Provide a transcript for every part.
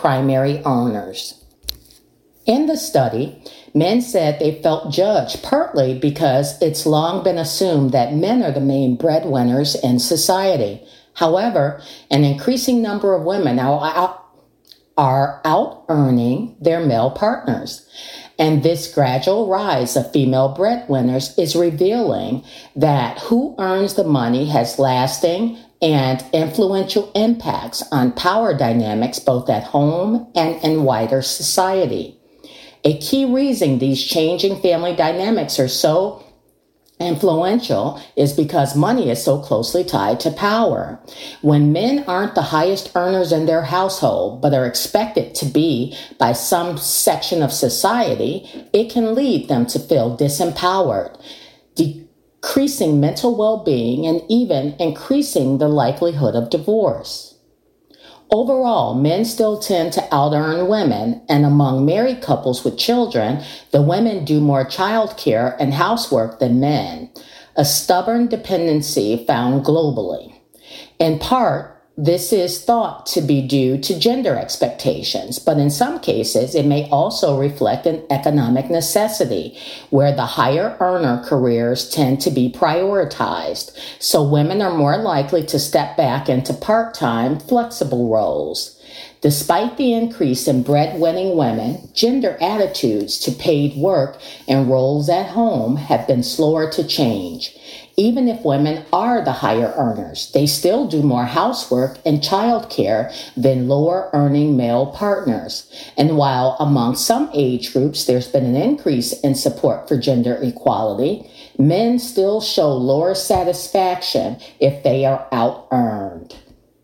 primary earners. In the study, men said they felt judged partly because it's long been assumed that men are the main breadwinners in society. However, an increasing number of women are out-earning their male partners. And this gradual rise of female breadwinners is revealing that who earns the money has lasting and influential impacts on power dynamics both at home and in wider society. A key reason these changing family dynamics are so influential is because money is so closely tied to power. When men aren't the highest earners in their household, but are expected to be by some section of society, it can lead them to feel disempowered, decreasing mental well-being, and even increasing the likelihood of divorce. Overall, men still tend to out-earn women, and among married couples with children, the women do more child care and housework than men, a stubborn dependency found globally. In part, this is thought to be due to gender expectations, but in some cases, it may also reflect an economic necessity, where the higher earner careers tend to be prioritized, so women are more likely to step back into part-time, flexible roles. Despite the increase in breadwinning women, gender attitudes to paid work and roles at home have been slower to change. Even if women are the higher earners, they still do more housework and childcare than lower earning male partners. And while among some age groups there's been an increase in support for gender equality, men still show lower satisfaction if they are out-earned.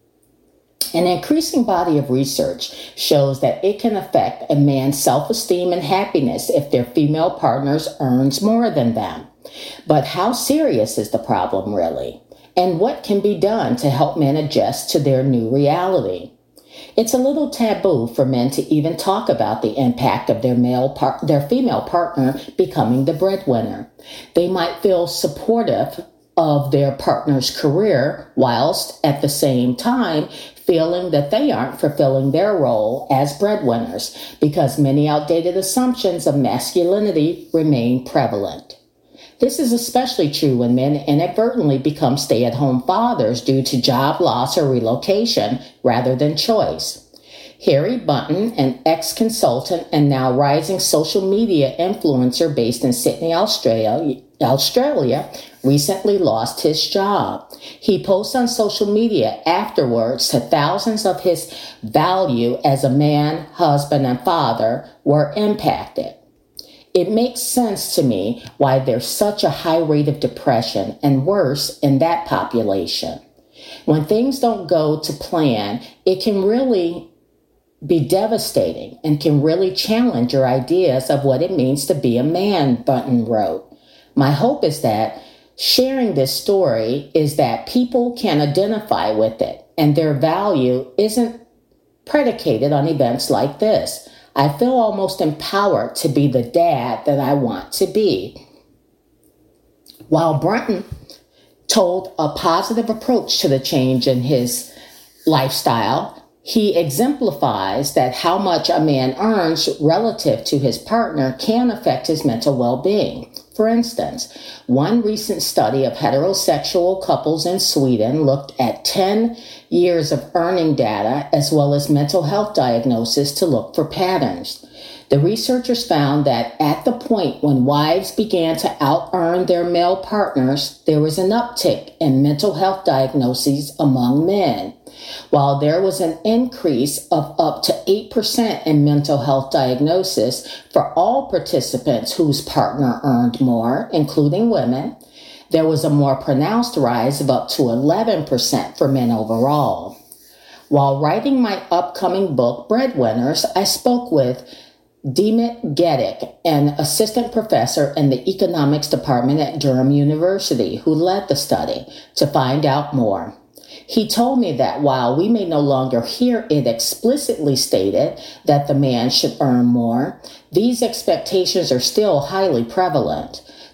An increasing body of research shows that it can affect a man's self-esteem and happiness if their female partners earns more than them. But how serious is the problem really? And what can be done to help men adjust to their new reality? It's a little taboo for men to even talk about the impact of their female partner becoming the breadwinner. They might feel supportive of their partner's career whilst at the same time feeling that they aren't fulfilling their role as breadwinners because many outdated assumptions of masculinity remain prevalent. This is especially true when men inadvertently become stay-at-home fathers due to job loss or relocation rather than choice. Harry Bunton, an ex-consultant and now rising social media influencer based in Sydney, Australia, recently lost his job. He posts on social media afterwards to thousands of his value as a man, husband, and father were impacted. It makes sense to me why there's such a high rate of depression and worse in that population. When things don't go to plan, it can really be devastating and can really challenge your ideas of what it means to be a man, Bunton wrote. My hope is that sharing this story is that people can identify with it and their value isn't predicated on events like this. I feel almost empowered to be the dad that I want to be. While Bunton told a positive approach to the change in his lifestyle, he exemplifies that how much a man earns relative to his partner can affect his mental well-being. For instance, one recent study of heterosexual couples in Sweden looked at 10 years of earning data as well as mental health diagnosis to look for patterns. The researchers found that at the point when wives began to out-earn their male partners, there was an uptick in mental health diagnoses among men, while there was an increase of up to 8% in mental health diagnosis for all participants whose partner earned more, including women. There was a more pronounced rise of up to 11% for men overall. While writing my upcoming book, Breadwinners, I spoke with Demet Gedik, an assistant professor in the economics department at Durham University, who led the study, to find out more. He told me that while we may no longer hear it explicitly stated that the man should earn more, these expectations are still highly prevalent.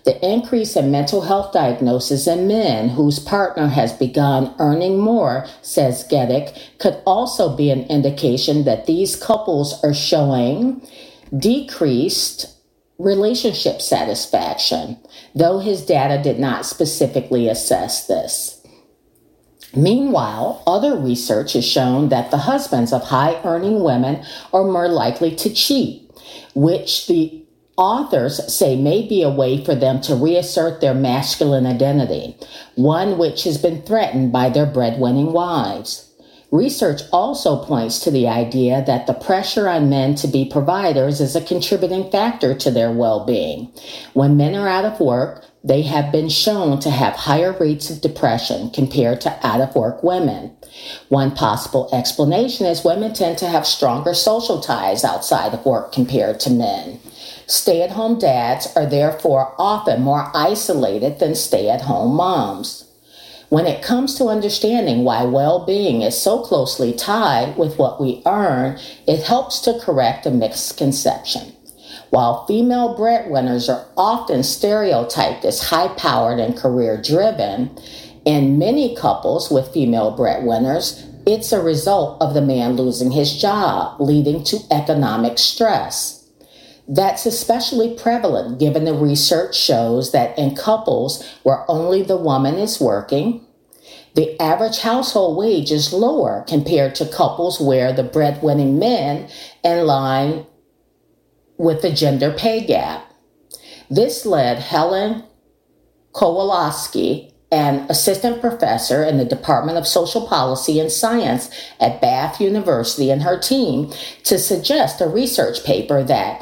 The increase in mental health diagnoses in men whose partner has begun earning more, says Geddick, could also be an indication that these couples are showing decreased relationship satisfaction, though his data did not specifically assess this. Meanwhile, other research has shown that the husbands of high-earning women are more likely to cheat, which the authors say may be a way for them to reassert their masculine identity, one which has been threatened by their breadwinning wives. Research also points to the idea that the pressure on men to be providers is a contributing factor to their well-being. When men are out of work, they have been shown to have higher rates of depression compared to out-of-work women. One possible explanation is women tend to have stronger social ties outside of work compared to men. Stay-at-home dads are therefore often more isolated than stay-at-home moms. When it comes to understanding why well-being is so closely tied with what we earn, it helps to correct a misconception. While female breadwinners are often stereotyped as high-powered and career-driven, in many couples with female breadwinners, it's a result of the man losing his job, leading to economic stress. That's especially prevalent given the research shows that in couples where only the woman is working, the average household wage is lower compared to couples where the breadwinning men in line with the gender pay gap. This led Helen Kowalski, an assistant professor in the Department of Social Policy and Science at Bath University, and her team to suggest in a research paper that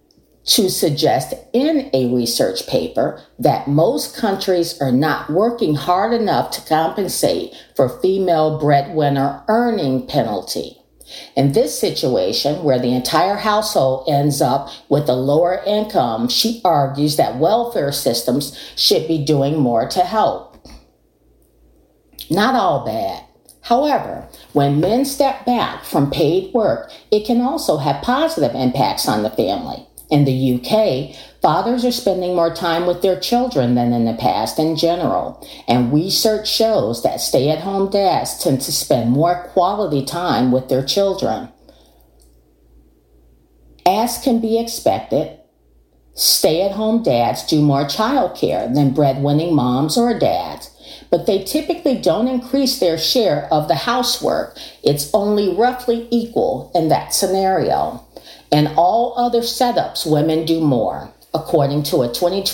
most countries are not working hard enough to compensate for female breadwinner earning penalty. In this situation, where the entire household ends up with a lower income, she argues that welfare systems should be doing more to help. Not all bad. However, when men step back from paid work, it can also have positive impacts on the family. In the UK, fathers are spending more time with their children than in the past in general, and research shows that stay-at-home dads tend to spend more quality time with their children. As can be expected, stay-at-home dads do more childcare than breadwinning moms or dads, but they typically don't increase their share of the housework. It's only roughly equal in that scenario. In all other setups, women do more, according to a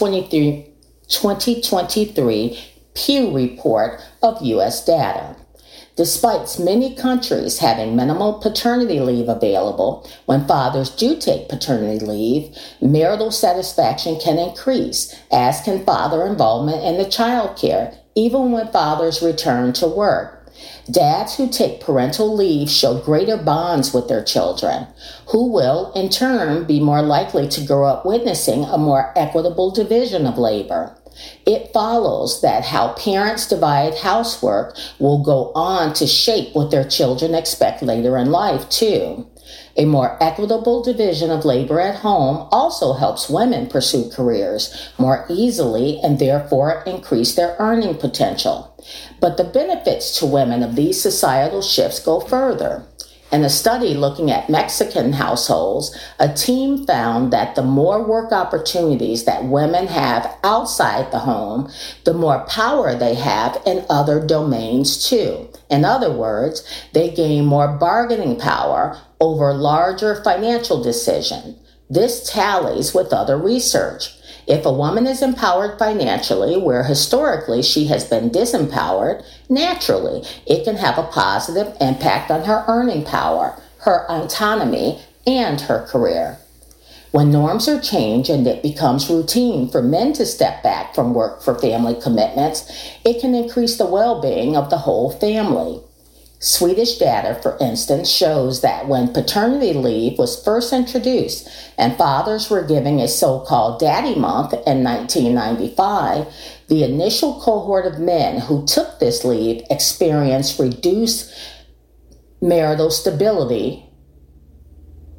2023 Pew report of U.S. data. Despite many countries having minimal paternity leave available, when fathers do take paternity leave, marital satisfaction can increase, as can father involvement in the child care, even when fathers return to work. Dads who take parental leave show greater bonds with their children, who will, in turn, be more likely to grow up witnessing a more equitable division of labor. It follows that how parents divide housework will go on to shape what their children expect later in life, too. A more equitable division of labor at home also helps women pursue careers more easily and therefore increase their earning potential. But the benefits to women of these societal shifts go further. In a study looking at Mexican households, a team found that the more work opportunities that women have outside the home, the more power they have in other domains too. In other words, they gain more bargaining power over larger financial decisions. This tallies with other research. If a woman is empowered financially, where historically she has been disempowered, naturally it can have a positive impact on her earning power, her autonomy, and her career. When norms are changed and it becomes routine for men to step back from work for family commitments, it can increase the well-being of the whole family. Swedish data, for instance, shows that when paternity leave was first introduced and fathers were given a so-called daddy month in 1995, the initial cohort of men who took this leave experienced reduced marital stability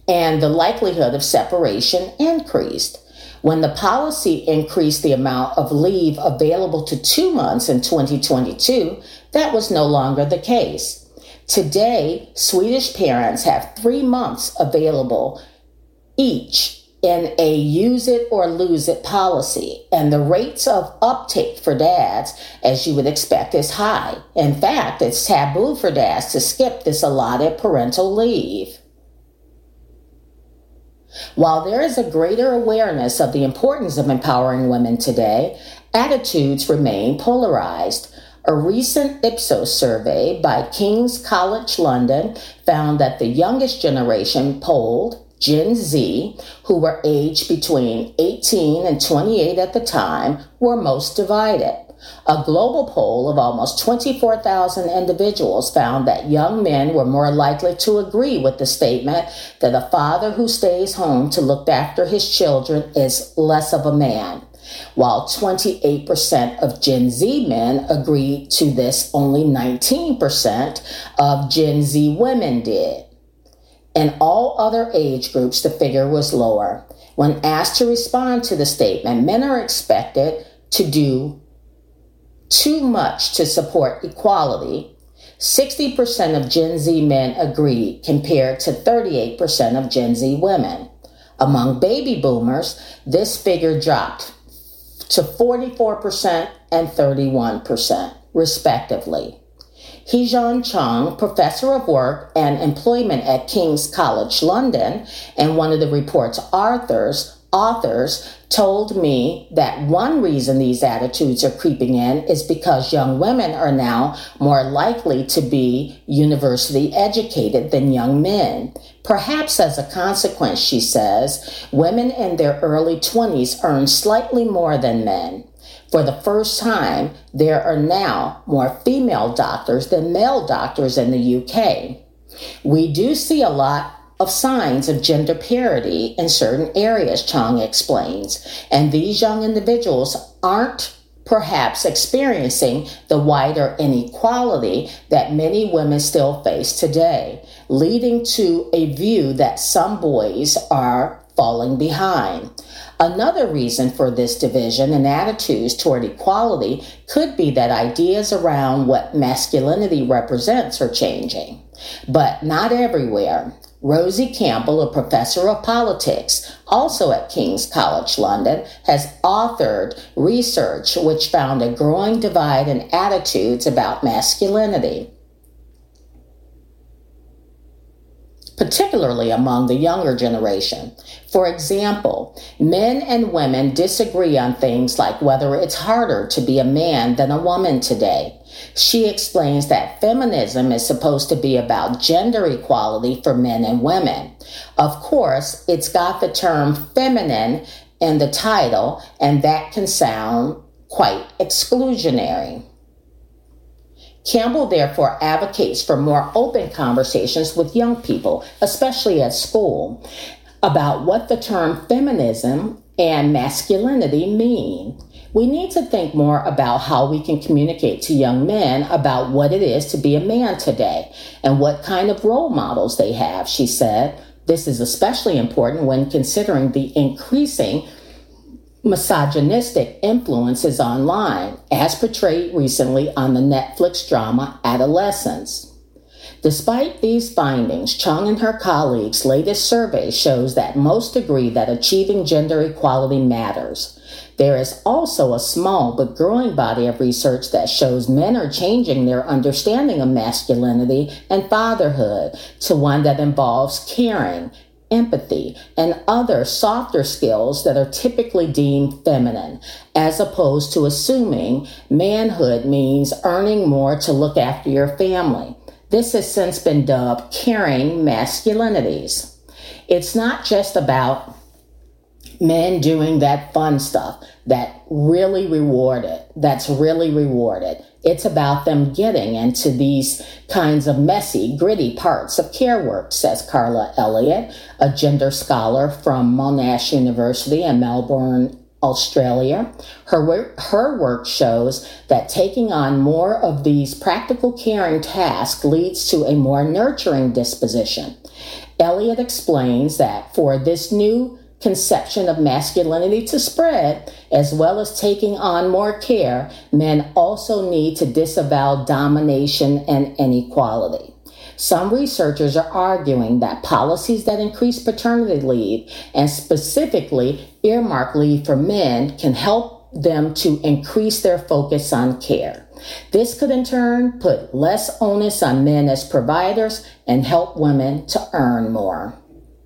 and the likelihood of separation increased. When the policy increased the amount of leave available to 2 months in 2022, that was no longer the case. Today, Swedish parents have 3 months available each in a use it or lose it policy, and the rates of uptake for dads, as you would expect, is high. In fact, it's taboo for dads to skip this allotted parental leave. While there is a greater awareness of the importance of empowering women today, attitudes remain polarized. A recent Ipsos survey by King's College London found that the youngest generation polled, Gen Z, who were aged between 18 and 28 at the time, were most divided. A global poll of almost 24,000 individuals found that young men were more likely to agree with the statement that a father who stays home to look after his children is less of a man. While 28% of Gen Z men agreed to this, only 19% of Gen Z women did. In all other age groups, the figure was lower. When asked to respond to the statement, men are expected to do too much to support equality, 60% of Gen Z men agreed compared to 38% of Gen Z women. Among baby boomers, this figure dropped to 44% and 31%, respectively. Hee-Jeon Chung, professor of work and employment at King's College London, and one of the report's authors told me that one reason these attitudes are creeping in is because young women are now more likely to be university educated than young men. Perhaps as a consequence, she says, women in their early 20s earn slightly more than men. For the first time, there are now more female doctors than male doctors in the UK. We do see a lot of signs of gender parity in certain areas, Chung explains, and these young individuals aren't perhaps experiencing the wider inequality that many women still face today, leading to a view that some boys are falling behind. Another reason for this division in attitudes toward equality could be that ideas around what masculinity represents are changing, but not everywhere. Rosie Campbell, a professor of politics, also at King's College London, has authored research which found a growing divide in attitudes about masculinity, particularly among the younger generation. For example, men and women disagree on things like whether it's harder to be a man than a woman today. She explains that feminism is supposed to be about gender equality for men and women. Of course, it's got the term feminine in the title, and that can sound quite exclusionary. Campbell therefore advocates for more open conversations with young people, especially at school, about what the term feminism and masculinity mean. We need to think more about how we can communicate to young men about what it is to be a man today and what kind of role models they have, she said. This is especially important when considering the increasing misogynistic influences online, as portrayed recently on the Netflix drama Adolescence. Despite these findings, Chung and her colleagues' latest survey shows that most agree that achieving gender equality matters. There is also a small but growing body of research that shows men are changing their understanding of masculinity and fatherhood to one that involves caring, empathy, and other softer skills that are typically deemed feminine, as opposed to assuming manhood means earning more to look after your family. This has since been dubbed caring masculinities. It's not just about men doing that fun stuff that's really rewarded. It's about them getting into these kinds of messy, gritty parts of care work, says Carla Elliott, a gender scholar from Monash University in Melbourne, Australia. Her work shows that taking on more of these practical caring tasks leads to a more nurturing disposition. Elliott explains that for this new conception of masculinity to spread, as well as taking on more care, men also need to disavow domination and inequality. Some researchers are arguing that policies that increase paternity leave, and specifically earmark leave for men, can help them to increase their focus on care. This could in turn put less onus on men as providers and help women to earn more.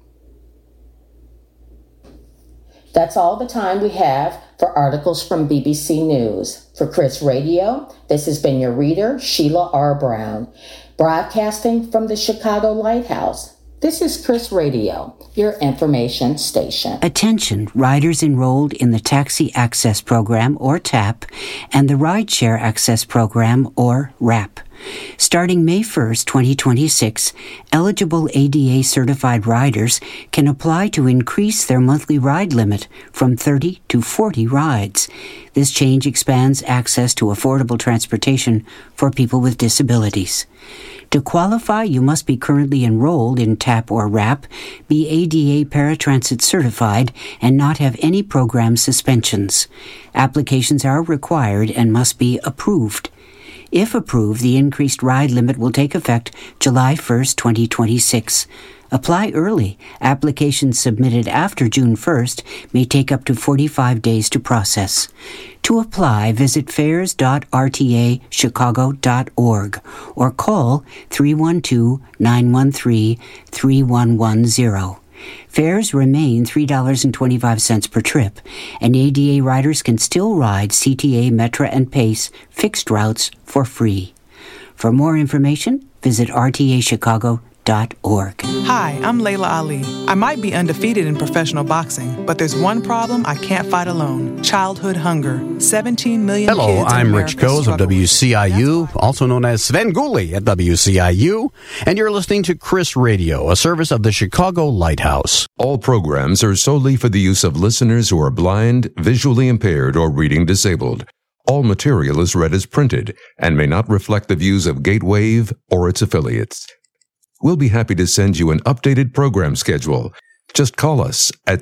That's all the time we have for articles from BBC News. For Chris Radio, this has been your reader, Sheila R. Brown, broadcasting from the Chicago Lighthouse. This is Chris Radio, your information station. Attention, riders enrolled in the Taxi Access Program, or TAP, and the Rideshare Access Program, or RAP. Starting May 1st, 2026, eligible ADA-certified riders can apply to increase their monthly ride limit from 30 to 40 rides. This change expands access to affordable transportation for people with disabilities. To qualify, you must be currently enrolled in TAP or RAP, be ADA Paratransit certified, and not have any program suspensions. Applications are required and must be approved. If approved, the increased ride limit will take effect July 1st, 2026. Apply early. Applications submitted after June 1st may take up to 45 days to process. To apply, visit fares.rtachicago.org or call 312-913-3110. Fares remain $3.25 per trip, and ADA riders can still ride CTA, Metra, and PACE fixed routes for free. For more information, visit rtachicago.org. Hi, I'm Layla Ali. I might be undefeated in professional boxing, but there's one problem I can't fight alone: childhood hunger. 17 million kids in America. Hello, I'm Rich Coes of WCIU, also known as Sven Gulli at WCIU, and you're listening to Chris Radio, a service of the Chicago Lighthouse. All programs are solely for the use of listeners who are blind, visually impaired, or reading disabled. All material is read as printed and may not reflect the views of Gatewave or its affiliates. We'll be happy to send you an updated program schedule. Just call us at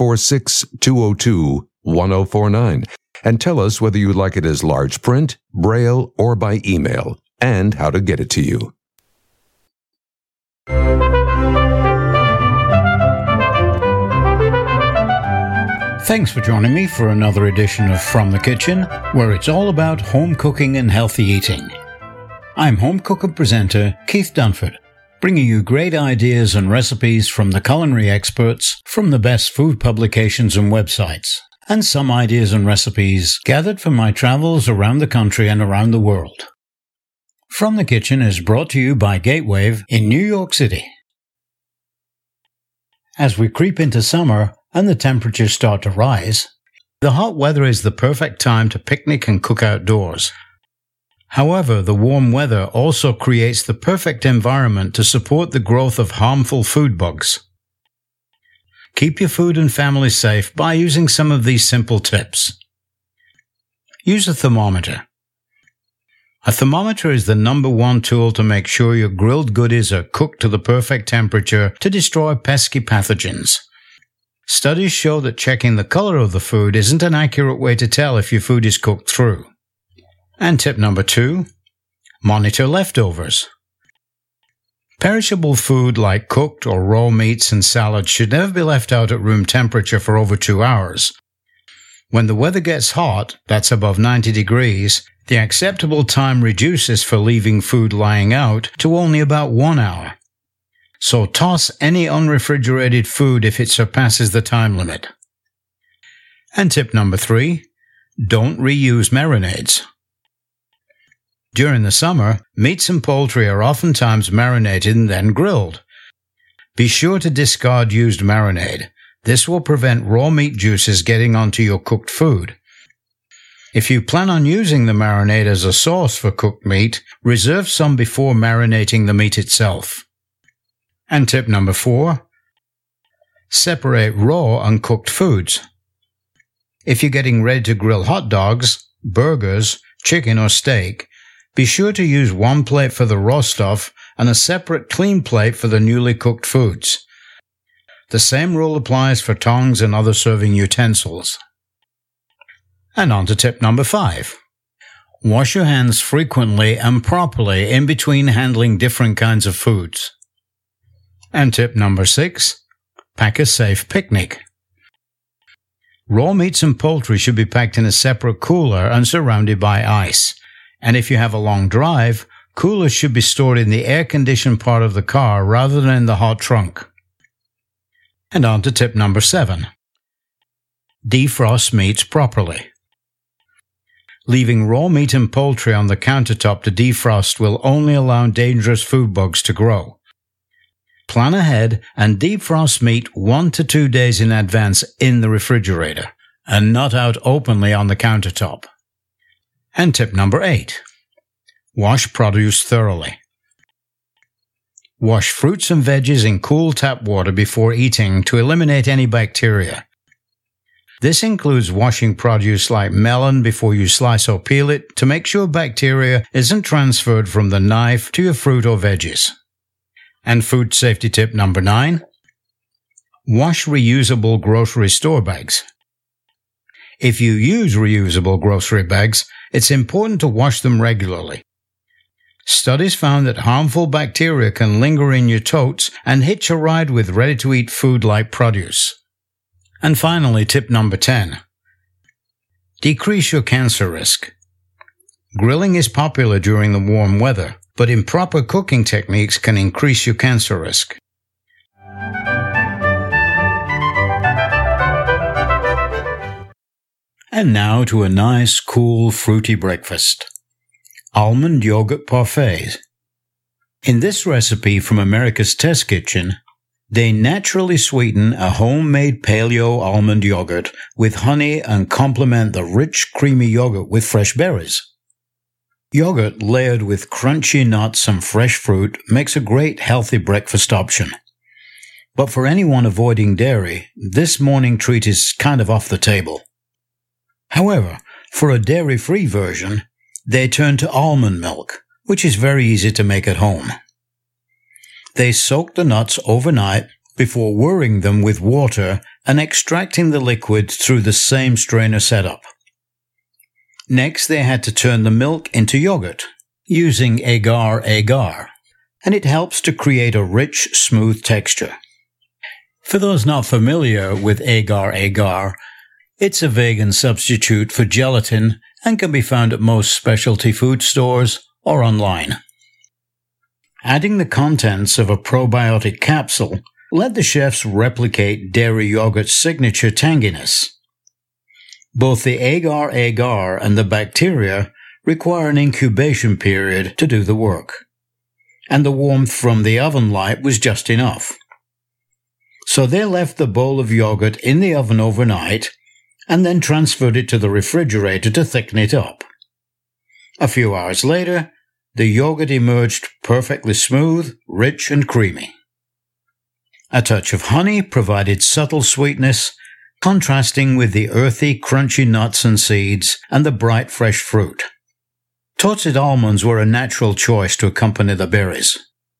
646-202-1049 and tell us whether you like it as large print, braille, or by email, and how to get it to you. Thanks for joining me for another edition of From the Kitchen, where it's all about home cooking and healthy eating. I'm home cook and presenter Keith Dunford, bringing you great ideas and recipes from the culinary experts from the best food publications and websites, and some ideas and recipes gathered from my travels around the country and around the world. From the Kitchen is brought to you by Gatewave in New York City. As we creep into summer and the temperatures start to rise, the hot weather is the perfect time to picnic and cook outdoors. However, the warm weather also creates the perfect environment to support the growth of harmful food bugs. Keep your food and family safe by using some of these simple tips. Use a thermometer. A thermometer is the number one tool to make sure your grilled goodies are cooked to the perfect temperature to destroy pesky pathogens. Studies show that checking the color of the food isn't an accurate way to tell if your food is cooked through. And tip number 2, monitor leftovers. Perishable food like cooked or raw meats and salads should never be left out at room temperature for over 2 hours. When the weather gets hot, that's above 90 degrees, the acceptable time reduces for leaving food lying out to only about 1 hour. So toss any unrefrigerated food if it surpasses the time limit. And tip number 3, don't reuse marinades. During the summer, meats and poultry are oftentimes marinated and then grilled. Be sure to discard used marinade. This will prevent raw meat juices getting onto your cooked food. If you plan on using the marinade as a sauce for cooked meat, reserve some before marinating the meat itself. And tip number 4, separate raw and cooked foods. If you're getting ready to grill hot dogs, burgers, chicken or steak, be sure to use one plate for the raw stuff and a separate clean plate for the newly cooked foods. The same rule applies for tongs and other serving utensils. And on to tip number 5. Wash your hands frequently and properly in between handling different kinds of foods. And tip number 6. Pack a safe picnic. Raw meats and poultry should be packed in a separate cooler and surrounded by ice. And if you have a long drive, coolers should be stored in the air-conditioned part of the car rather than in the hot trunk. And on to tip number 7. Defrost meats properly. Leaving raw meat and poultry on the countertop to defrost will only allow dangerous food bugs to grow. Plan ahead and defrost meat 1 to 2 days in advance in the refrigerator, and not out openly on the countertop. And tip number 8. Wash produce thoroughly. Wash fruits and veggies in cool tap water before eating to eliminate any bacteria. This includes washing produce like melon before you slice or peel it to make sure bacteria isn't transferred from the knife to your fruit or veggies. And food safety tip number 9. Wash reusable grocery store bags. If you use reusable grocery bags, it's important to wash them regularly. Studies found that harmful bacteria can linger in your totes and hitch a ride with ready-to-eat food like produce. And finally, tip number 10. Decrease your cancer risk. Grilling is popular during the warm weather, but improper cooking techniques can increase your cancer risk. And now to a nice, cool, fruity breakfast. Almond yogurt parfaits. In this recipe from America's Test Kitchen, they naturally sweeten a homemade paleo almond yogurt with honey and complement the rich, creamy yogurt with fresh berries. Yogurt layered with crunchy nuts and fresh fruit makes a great healthy breakfast option. But for anyone avoiding dairy, this morning treat is kind of off the table. However, for a dairy-free version, they turn to almond milk, which is very easy to make at home. They soak the nuts overnight before whirling them with water and extracting the liquid through the same strainer setup. Next, they had to turn the milk into yogurt, using agar-agar, and it helps to create a rich, smooth texture. For those not familiar with agar-agar, it's a vegan substitute for gelatin and can be found at most specialty food stores or online. Adding the contents of a probiotic capsule let the chefs replicate dairy yogurt's signature tanginess. Both the agar-agar and the bacteria require an incubation period to do the work, and the warmth from the oven light was just enough. So they left the bowl of yogurt in the oven overnight and then transferred it to the refrigerator to thicken it up. A few hours later, the yogurt emerged perfectly smooth, rich, and creamy. A touch of honey provided subtle sweetness, contrasting with the earthy, crunchy nuts and seeds and the bright, fresh fruit. Toasted almonds were a natural choice to accompany the berries.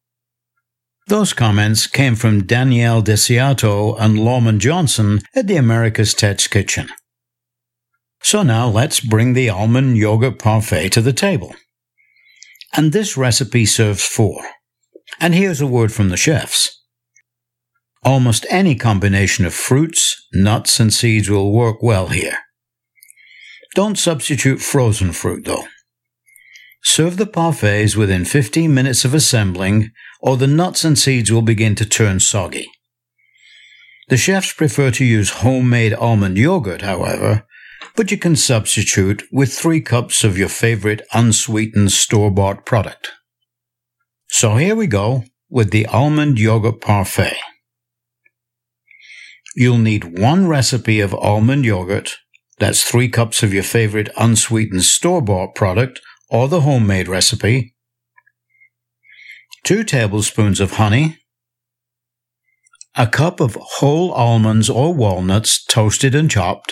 Those comments came from Danielle Desiato and Lorman Johnson at the America's Test Kitchen. So now let's bring the almond yogurt parfait to the table. And this recipe serves 4. And here's a word from the chefs. Almost any combination of fruits, nuts, and seeds will work well here. Don't substitute frozen fruit, though. Serve the parfaits within 15 minutes of assembling, or the nuts and seeds will begin to turn soggy. The chefs prefer to use homemade almond yogurt, however, but you can substitute with 3 cups of your favorite unsweetened store-bought product. So here we go with the almond yogurt parfait. You'll need 1 recipe of almond yogurt, that's 3 cups of your favorite unsweetened store-bought product or the homemade recipe, 2 tablespoons of honey, a cup of whole almonds or walnuts toasted and chopped,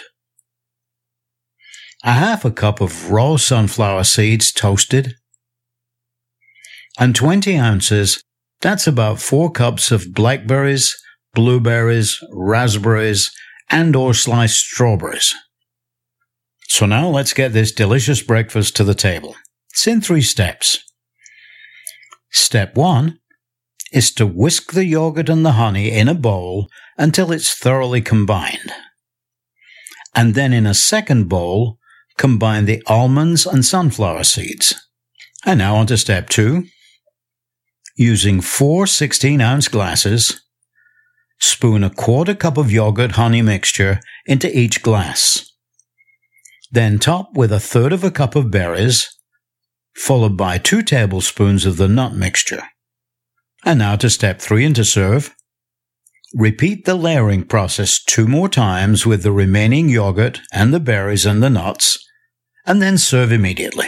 a half a cup of raw sunflower seeds toasted, and 20 ounces, that's about 4 cups of blackberries, blueberries, raspberries, and or sliced strawberries. So now let's get this delicious breakfast to the table. It's in 3 steps. Step 1 is to whisk the yogurt and the honey in a bowl until it's thoroughly combined. And then in a second bowl, combine the almonds and sunflower seeds. And now on to step 2. Using 4 16-ounce glasses, spoon a 1/4 cup of yogurt-honey mixture into each glass. Then top with 1/3 cup of berries, followed by 2 tablespoons of the nut mixture. And now to step 3 and to serve. Repeat the layering process 2 more times with the remaining yogurt and the berries and the nuts, and then serve immediately.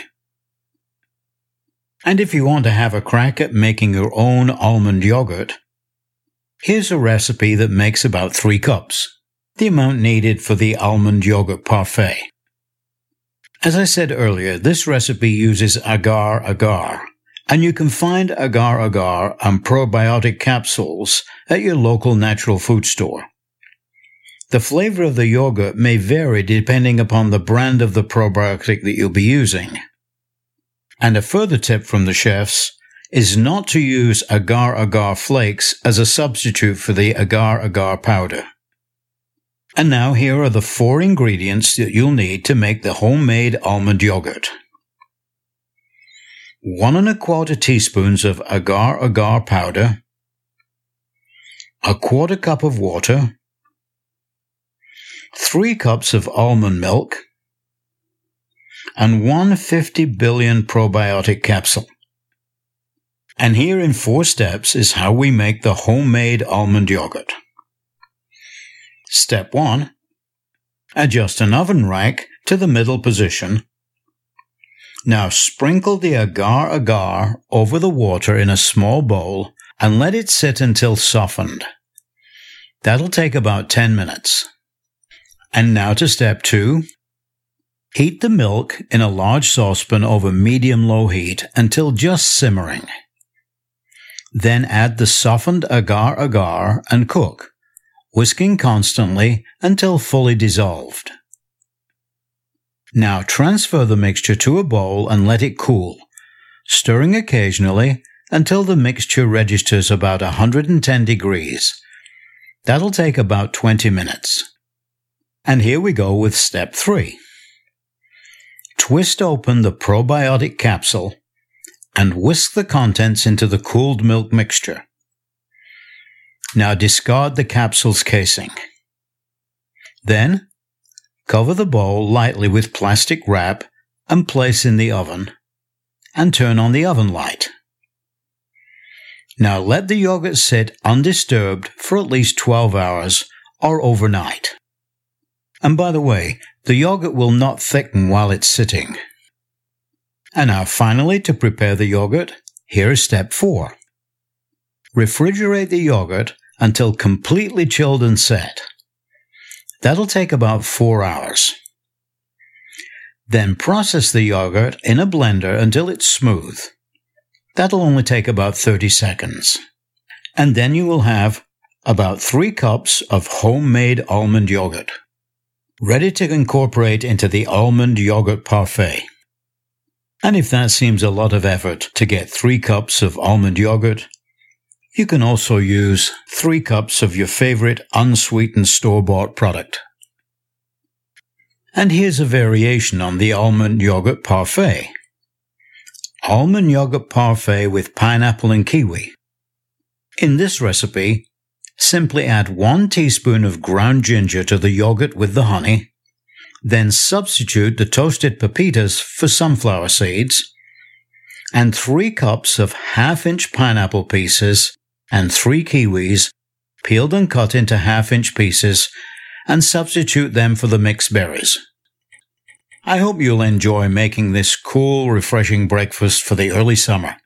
And if you want to have a crack at making your own almond yogurt, here's a recipe that makes about 3 cups, the amount needed for the almond yogurt parfait. As I said earlier, this recipe uses agar-agar, and you can find agar-agar and probiotic capsules at your local natural food store. The flavor of the yogurt may vary depending upon the brand of the probiotic that you'll be using. And a further tip from the chefs is not to use agar-agar flakes as a substitute for the agar-agar powder. And now here are the 4 ingredients that you'll need to make the homemade almond yogurt. 1 1/4 teaspoons of agar-agar powder, 1/4 cup of water, 3 cups of almond milk, and 1 50 billion probiotic capsule. And here in 4 steps is how we make the homemade almond yogurt. Step 1. Adjust an oven rack to the middle position. Now sprinkle the agar-agar over the water in a small bowl and let it sit until softened. That'll take about 10 minutes. And now to step 2. Heat the milk in a large saucepan over medium-low heat until just simmering. Then add the softened agar-agar and cook, whisking constantly until fully dissolved. Now transfer the mixture to a bowl and let it cool, stirring occasionally until the mixture registers about 110 degrees. That'll take about 20 minutes. And here we go with step 3. Twist open the probiotic capsule and whisk the contents into the cooled milk mixture. Now discard the capsule's casing. Then, cover the bowl lightly with plastic wrap and place in the oven, and turn on the oven light. Now let the yogurt sit undisturbed for at least 12 hours or overnight. And by the way, the yogurt will not thicken while it's sitting. And now finally, to prepare the yogurt, here is step 4. Refrigerate the yogurt until completely chilled and set. That'll take about 4 hours. Then process the yogurt in a blender until it's smooth. That'll only take about 30 seconds. And then you will have about 3 cups of homemade almond yogurt, ready to incorporate into the almond yogurt parfait. And if that seems a lot of effort to get 3 cups of almond yogurt, you can also use 3 cups of your favorite unsweetened store-bought product. And here's a variation on the almond yogurt parfait. Almond yogurt parfait with pineapple and kiwi. In this recipe, simply add 1 teaspoon of ground ginger to the yogurt with the honey, then substitute the toasted pepitas for sunflower seeds, and 3 cups of half-inch pineapple pieces and 3 kiwis, peeled and cut into half-inch pieces, and substitute them for the mixed berries. I hope you'll enjoy making this cool, refreshing breakfast for the early summer.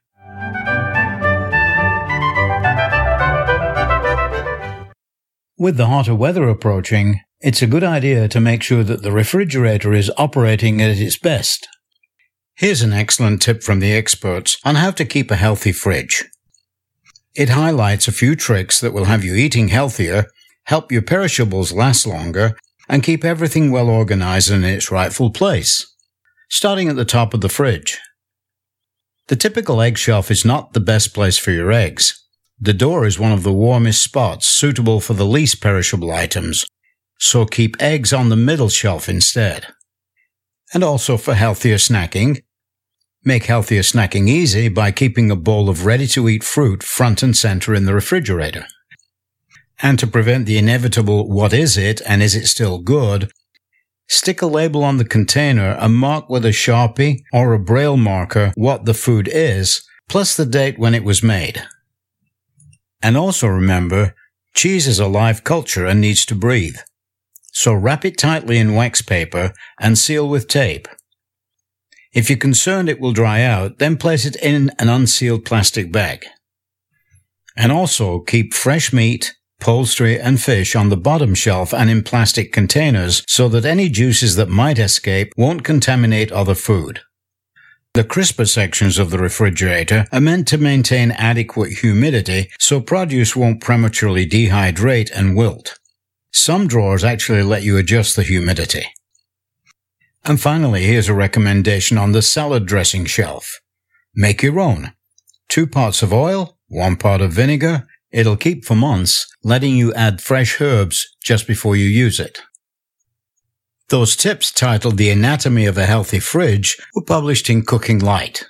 With the hotter weather approaching, it's a good idea to make sure that the refrigerator is operating at its best. Here's an excellent tip from the experts on how to keep a healthy fridge. It highlights a few tricks that will have you eating healthier, help your perishables last longer, and keep everything well organized and in its rightful place. Starting at the top of the fridge. The typical egg shelf is not the best place for your eggs. The door is one of the warmest spots suitable for the least perishable items, so keep eggs on the middle shelf instead. And also for healthier snacking, make healthier snacking easy by keeping a bowl of ready-to-eat fruit front and center in the refrigerator. And to prevent the inevitable what is it and is it still good, stick a label on the container and mark with a Sharpie or a Braille marker what the food is, plus the date when it was made. And also remember, cheese is a live culture and needs to breathe. So wrap it tightly in wax paper and seal with tape. If you're concerned it will dry out, then place it in an unsealed plastic bag. And also keep fresh meat, poultry, and fish on the bottom shelf and in plastic containers so that any juices that might escape won't contaminate other food. The crisper sections of the refrigerator are meant to maintain adequate humidity so produce won't prematurely dehydrate and wilt. Some drawers actually let you adjust the humidity. And finally, here's a recommendation on the salad dressing shelf. Make your own. 2 parts of oil, 1 part of vinegar. It'll keep for months, letting you add fresh herbs just before you use it. Those tips titled The Anatomy of a Healthy Fridge were published in Cooking Light.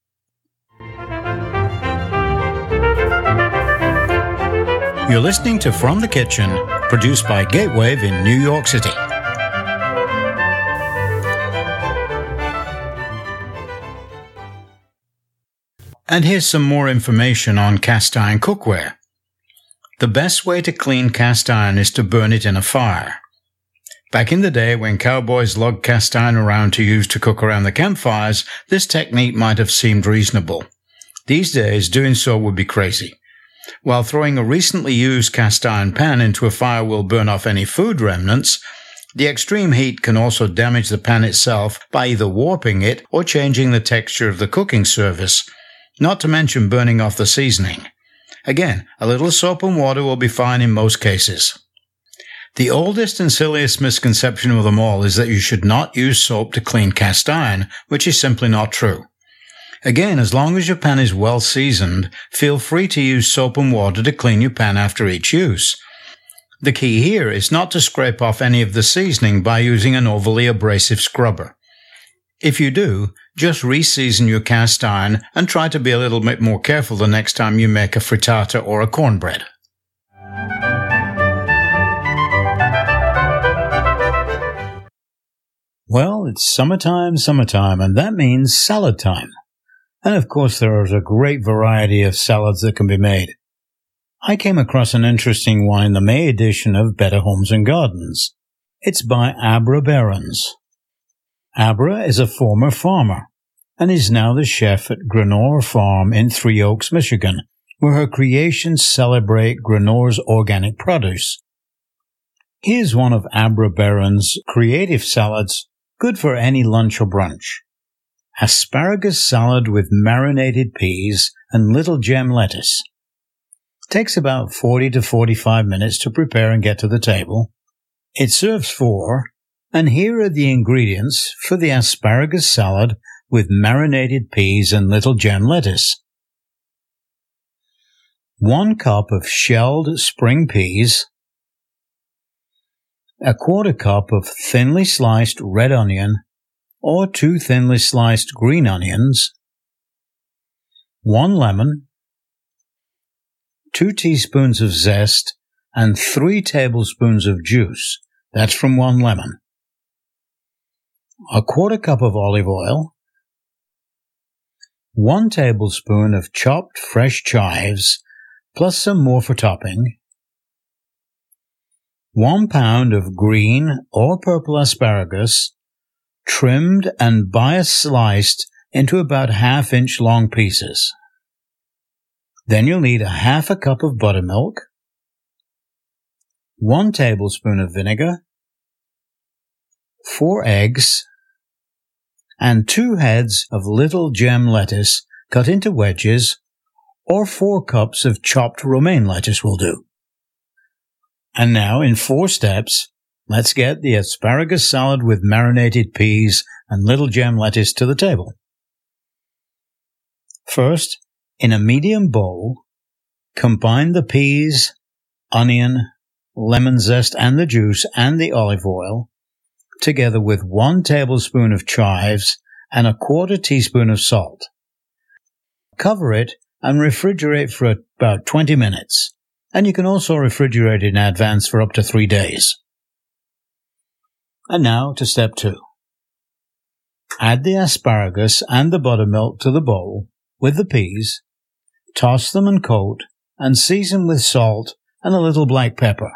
You're listening to From the Kitchen, produced by Gatewave in New York City. And here's some more information on cast iron cookware. The best way to clean cast iron is to burn it in a fire. Back in the day when cowboys lugged cast iron around to use to cook around the campfires, this technique might have seemed reasonable. These days, doing so would be crazy. While throwing a recently used cast iron pan into a fire will burn off any food remnants, the extreme heat can also damage the pan itself by either warping it or changing the texture of the cooking surface, not to mention burning off the seasoning. Again, a little soap and water will be fine in most cases. The oldest and silliest misconception of them all is that you should not use soap to clean cast iron, which is simply not true. Again, as long as your pan is well seasoned, feel free to use soap and water to clean your pan after each use. The key here is not to scrape off any of the seasoning by using an overly abrasive scrubber. If you do, just re-season your cast iron and try to be a little bit more careful the next time you make a frittata or a cornbread. Well, it's summertime, and that means salad time. And of course there is a great variety of salads that can be made. I came across an interesting one in the May edition of Better Homes and Gardens. It's by Abra Behrens. Abra is a former farmer and is now the chef at Granor Farm in Three Oaks, Michigan, where her creations celebrate Granor's organic produce. Here's one of Abra Behrens' creative salads, good for any lunch or brunch. Asparagus salad with marinated peas and little gem lettuce. Takes about 40 to 45 minutes to prepare and get to the table. It serves 4, and here are the ingredients for the asparagus salad with marinated peas and little gem lettuce. 1 cup of shelled spring peas, a 1/4 cup of thinly sliced red onion or 2 thinly sliced green onions, 1 lemon, 2 teaspoons of zest, and 3 tablespoons of juice. That's from 1 lemon. A 1/4 cup of olive oil, 1 tablespoon of chopped fresh chives, plus some more for topping, 1 pound of green or purple asparagus, trimmed and bias-sliced into about 1/2 inch long pieces. Then you'll need 1/2 cup of buttermilk, 1 tablespoon of vinegar, 4 eggs, and 2 heads of little gem lettuce cut into wedges or 4 cups of chopped romaine lettuce will do. And now, in 4 steps, let's get the asparagus salad with marinated peas and little gem lettuce to the table. First, in a medium bowl, combine the peas, onion, lemon zest and the juice and the olive oil together with 1 tablespoon of chives and a 1/4 teaspoon of salt. Cover it and refrigerate for about 20 minutes, and you can also refrigerate it in advance for up to 3 days. And now to step 2. Add the asparagus and the buttermilk to the bowl with the peas, toss them and coat, and season with salt and a little black pepper.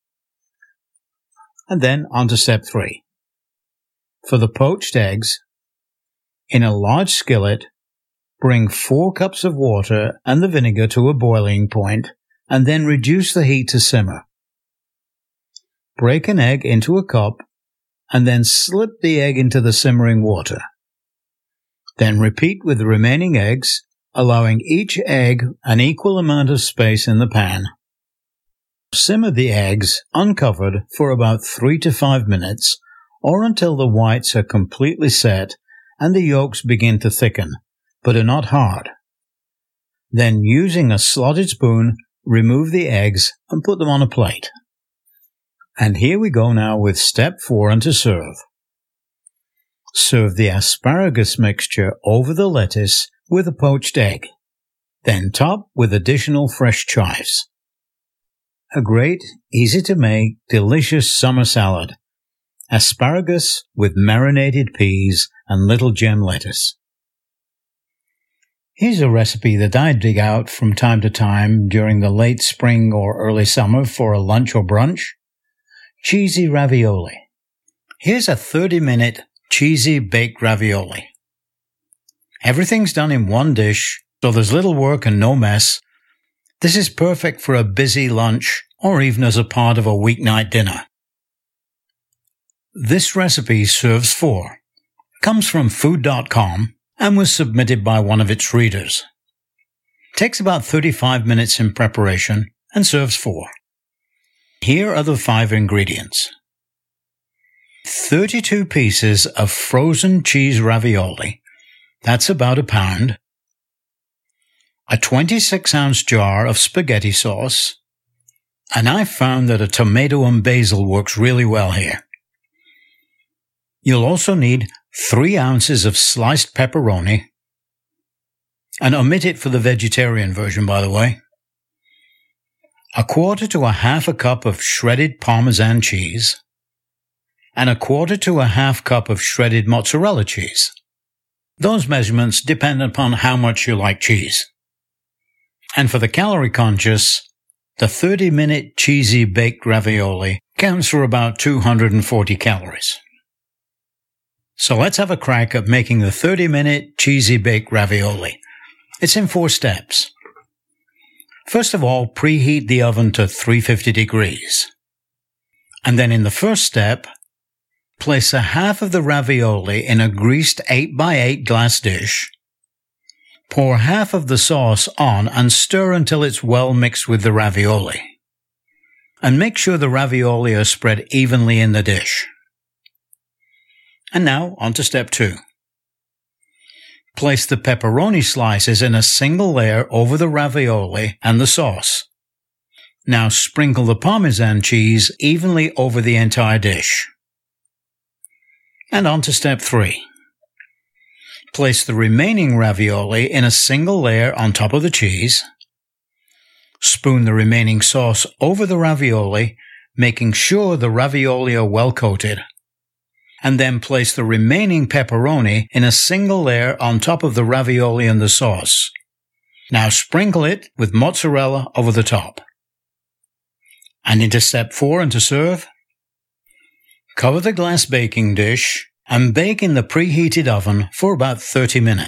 And then on to step 3. For the poached eggs, in a large skillet, bring 4 cups of water and the vinegar to a boiling point, and then reduce the heat to simmer. Break an egg into a cup, and then slip the egg into the simmering water. Then repeat with the remaining eggs, allowing each egg an equal amount of space in the pan. Simmer the eggs uncovered for about 3 to 5 minutes, or until the whites are completely set and the yolks begin to thicken, but are not hard. Then, using a slotted spoon, remove the eggs and put them on a plate. And here we go now with step 4 and to serve. Serve the asparagus mixture over the lettuce with a poached egg, then top with additional fresh chives. A great, easy-to-make, delicious summer salad. Asparagus with marinated peas and little gem lettuce. Here's a recipe that I dig out from time to time during the late spring or early summer for a lunch or brunch. Cheesy ravioli. Here's a 30-minute cheesy baked ravioli. Everything's done in one dish, so there's little work and no mess. This is perfect for a busy lunch or even as a part of a weeknight dinner. This recipe serves 4, comes from food.com, and was submitted by one of its readers. Takes about 35 minutes in preparation and serves 4. Here are the 5 ingredients. 32 pieces of frozen cheese ravioli, that's about a pound. A 26-ounce jar of spaghetti sauce, and I found that a tomato and basil works really well here. You'll also need 3 ounces of sliced pepperoni, and omit it for the vegetarian version, by the way. 1/4 to 1/2 cup of shredded Parmesan cheese, and 1/4 to 1/2 cup of shredded mozzarella cheese. Those measurements depend upon how much you like cheese. And for the calorie conscious, the 30-minute cheesy baked ravioli counts for about 240 calories. So let's have a crack at making the 30-minute cheesy baked ravioli. It's in 4 steps. First of all, preheat the oven to 350 degrees. And then in the first step, place 1/2 of the ravioli in a greased 8x8 glass dish. Pour 1/2 of the sauce on and stir until it's well mixed with the ravioli. And make sure the ravioli are spread evenly in the dish. And now, on to step 2. Place the pepperoni slices in a single layer over the ravioli and the sauce. Now sprinkle the Parmesan cheese evenly over the entire dish. And on to step 3. Place the remaining ravioli in a single layer on top of the cheese. Spoon the remaining sauce over the ravioli, making sure the ravioli are well coated. And then place the remaining pepperoni in a single layer on top of the ravioli and the sauce. Now sprinkle it with mozzarella over the top. And into step 4 and to serve. Cover the glass baking dish and bake in the preheated oven for about 30 minutes.